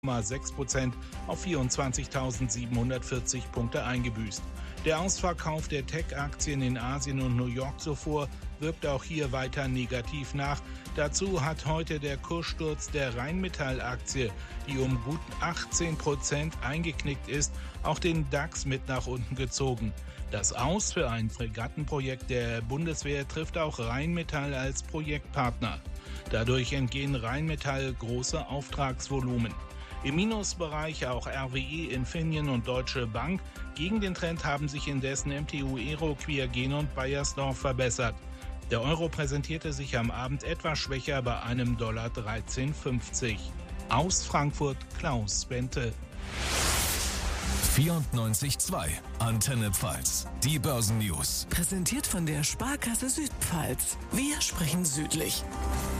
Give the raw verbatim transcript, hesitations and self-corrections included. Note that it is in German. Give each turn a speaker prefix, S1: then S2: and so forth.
S1: Komma sechs Prozent auf vierundzwanzigtausendsiebenhundertvierzig Punkte eingebüßt. Der Ausverkauf der Tech-Aktien in Asien und New York zuvor wirkt auch hier weiter negativ nach. Dazu hat heute der Kurssturz der Rheinmetall-Aktie, die um gut achtzehn Prozent eingeknickt ist, auch den DAX mit nach unten gezogen. Das Aus für ein Fregattenprojekt der Bundeswehr trifft auch Rheinmetall als Projektpartner. Dadurch entgehen Rheinmetall große Auftragsvolumen. Im Minusbereich auch R W E, Infineon und Deutsche Bank. Gegen den Trend haben sich indessen M T U Aero, Quiagen und Bayersdorf verbessert. Der Euro präsentierte sich am Abend etwas schwächer bei einem Dollar dreizehn fünfzig. Aus Frankfurt Klaus Bente.
S2: vierundneunzig Komma zwei Antenne Pfalz. Die Börsennews.
S3: Präsentiert von der Sparkasse Südpfalz. Wir sprechen südlich.